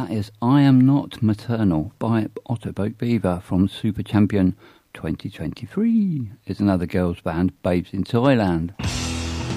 That is I Am Not Maternal by Otterboat Beaver from Super Champion 2023. It's another girls band based in Thailand.